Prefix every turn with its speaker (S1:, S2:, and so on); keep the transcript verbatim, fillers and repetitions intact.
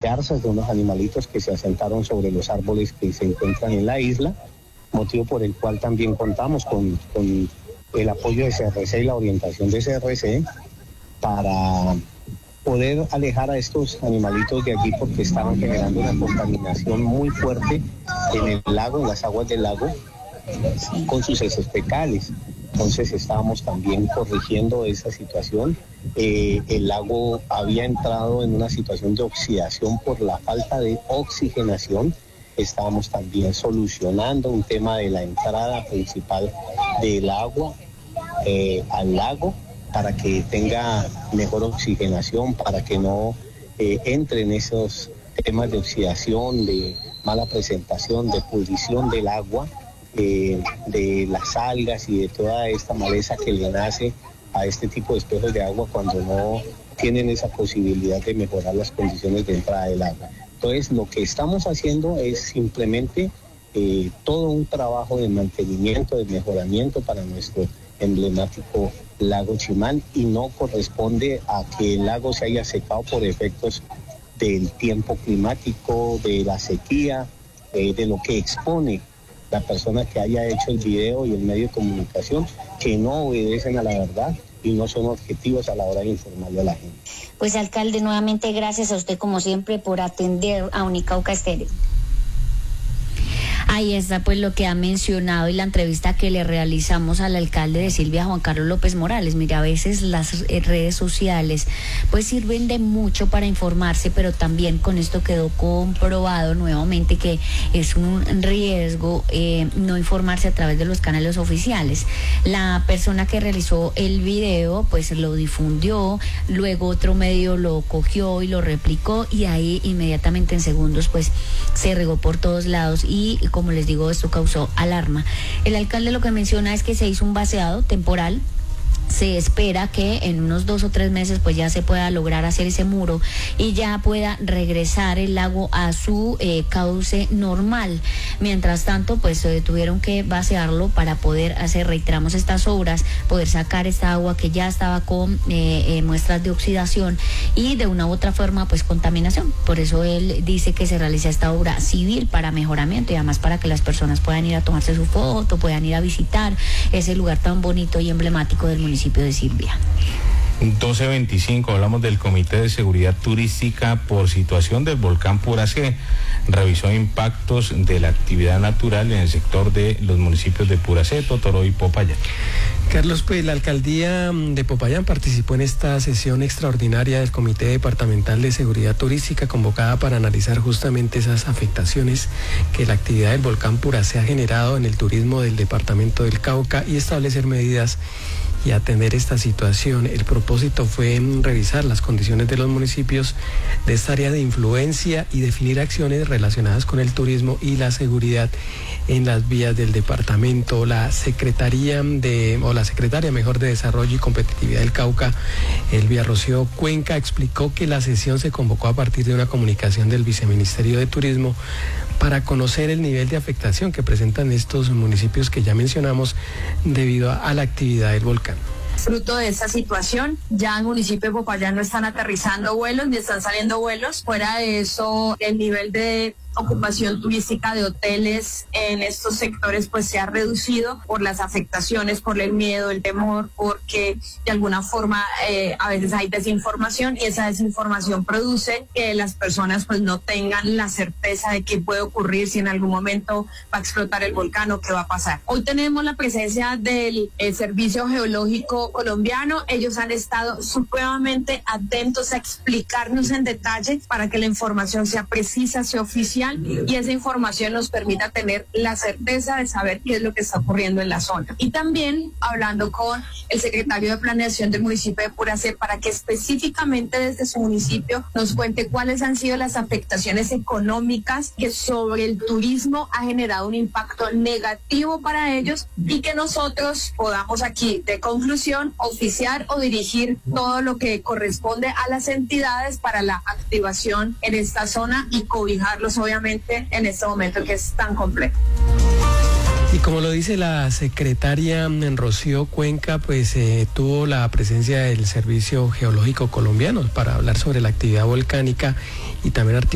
S1: garzas, de unos animalitos que se asentaron sobre los árboles que se encuentran en la isla, motivo por el cual también contamos con, con el apoyo de C R C y la orientación de C R C para poder alejar a estos animalitos de aquí, porque estaban generando una contaminación muy fuerte en el lago, en las aguas del lago, con sus heces fecales. Entonces estábamos también corrigiendo esa situación. Eh, el lago había entrado en una situación de oxidación por la falta de oxigenación. Estábamos también solucionando un tema de la entrada principal del agua eh, al lago para que tenga mejor oxigenación, para que no eh, entren esos temas de oxidación, de mala presentación, de pudrición del agua. Eh, de las algas y de toda esta maleza que le nace a este tipo de espejos de agua cuando no tienen esa posibilidad de mejorar las condiciones de entrada del agua. Entonces, lo que estamos haciendo es simplemente eh, todo un trabajo de mantenimiento, de mejoramiento para nuestro emblemático lago Chimán, y no corresponde a que el lago se haya secado por efectos del tiempo climático, de la sequía, eh, de lo que expone la persona que haya hecho el video y el medio de comunicación, que no obedecen a la verdad y no son objetivos a la hora de informarle a la gente.
S2: Pues, alcalde, nuevamente gracias a usted como siempre por atender a Unicauca Estéreo. Ahí está pues lo que ha mencionado y la entrevista que le realizamos al alcalde de Silvia, Juan Carlos López Morales. Mire, a veces las redes sociales pues sirven de mucho para informarse, pero también con esto quedó comprobado nuevamente que es un riesgo eh, no informarse a través de los canales oficiales. La persona que realizó el video pues lo difundió, luego otro medio lo cogió y lo replicó, y ahí inmediatamente en segundos pues se regó por todos lados, y como les digo, esto causó alarma. El alcalde lo que menciona es que se hizo un vaciado temporal. Se espera que en unos dos o tres meses pues ya se pueda lograr hacer ese muro y ya pueda regresar el lago a su eh, cauce normal. Mientras tanto pues eh, tuvieron que vaciarlo para poder hacer, reiteramos, estas obras, poder sacar esta agua que ya estaba con eh, eh, muestras de oxidación y de una u otra forma pues contaminación. Por eso él dice que se realiza esta obra civil para mejoramiento y además para que las personas puedan ir a tomarse su foto, puedan ir a visitar ese lugar tan bonito y emblemático del municipio de Silvia.
S3: doce veinticinco, hablamos del Comité de Seguridad Turística por situación del volcán Puracé. Revisó impactos de la actividad natural en el sector de los municipios de Puracé, Totoro y Popayán.
S4: Carlos, pues la alcaldía de Popayán participó en esta sesión extraordinaria del Comité Departamental de Seguridad Turística convocada para analizar justamente esas afectaciones que la actividad del volcán Puracé ha generado en el turismo del departamento del Cauca y establecer medidas y atender esta situación. El propósito fue revisar las condiciones de los municipios de esta área de influencia y definir acciones relacionadas con el turismo y la seguridad en las vías del departamento. La Secretaría de, o la Secretaria mejor de Desarrollo y Competitividad del Cauca, Elvia Rocío Cuenca, explicó que la sesión se convocó a partir de una comunicación del Viceministerio de Turismo para conocer el nivel de afectación que presentan estos municipios que ya mencionamos debido a, a la actividad del volcán.
S5: Fruto de esta situación, ya en el municipio de Popayán no están aterrizando vuelos ni están saliendo vuelos. Fuera de eso, el nivel de ocupación turística de hoteles en estos sectores pues se ha reducido por las afectaciones, por el miedo, el temor, porque de alguna forma eh, a veces hay desinformación y esa desinformación produce que las personas pues no tengan la certeza de qué puede ocurrir, si en algún momento va a explotar el volcán o qué va a pasar. Hoy tenemos la presencia del eh, Servicio Geológico Colombiano. Ellos han estado supremamente atentos a explicarnos en detalle para que la información sea precisa, sea oficial, y esa información nos permita tener la certeza de saber qué es lo que está ocurriendo en la zona. Y también hablando con el secretario de Planeación del municipio de Puracé para que específicamente desde su municipio nos cuente cuáles han sido las afectaciones económicas que sobre el turismo ha generado un impacto negativo para ellos, y que nosotros podamos aquí de conclusión oficiar o dirigir todo lo que corresponde a las entidades para la activación en esta zona y cobijarlos obviamente en este momento que es tan complejo.
S4: Y como lo dice la secretaria Rocío Cuenca, pues eh, tuvo la presencia del Servicio Geológico Colombiano para hablar sobre la actividad volcánica y también articular